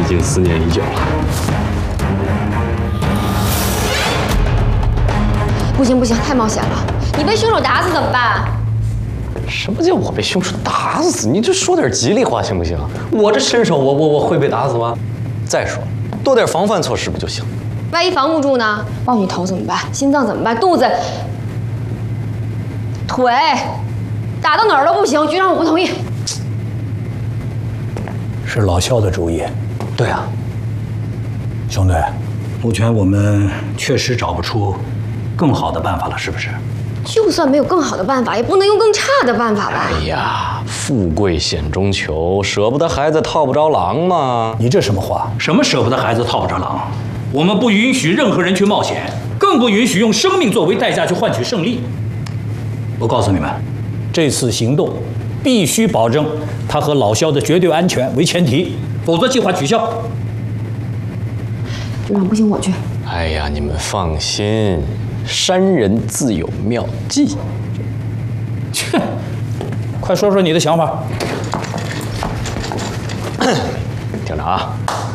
经思念已久了。 不行不行，太冒险了！你被凶手打死怎么办？ 什么叫我被凶手打死？你这说点吉利话行不行？我这身手，我会被打死吗？再说，多点防范措施不就行？ 万一防不住呢？爆你头怎么办？心脏怎么办？肚子、腿，打到哪儿都不行。局长，我不同意。 是老肖的主意。 对啊， 兄弟，目前我们确实找不出更好的办法了，是不是？ 就算没有更好的办法，也不能用更差的办法吧？ 哎呀，富贵险中求，舍不得孩子套不着狼嘛。 你这什么话？ 什么舍不得孩子套不着狼？我们不允许任何人去冒险，更不允许用生命作为代价去换取胜利。我告诉你们，这次行动必须保证他和老肖的绝对安全为前提，否则计划取消。 局长，不行，我去。 哎呀，你们放心，山人自有妙计。 切，快说说你的想法。 听着啊。